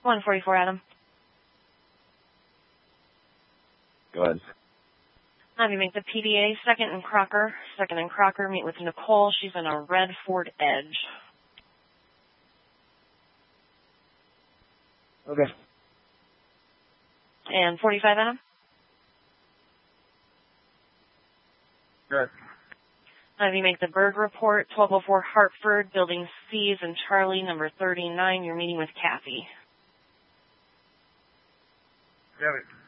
144, Adam. Go ahead. Have you make the PDA, Second and Crocker. Second and Crocker, meet with Nicole. She's in a red Ford Edge. Okay. And 45, Adam? Sure. Have you make the Berg report, 1204 Hartford, Building C's and Charlie, number 39. You're meeting with Kathy. Yeah,